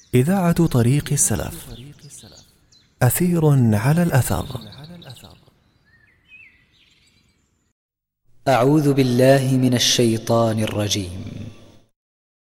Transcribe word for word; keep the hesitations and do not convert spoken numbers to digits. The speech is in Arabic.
إذاعة طريق السلف. أثير على الأثر. أعوذ بالله من الشيطان الرجيم.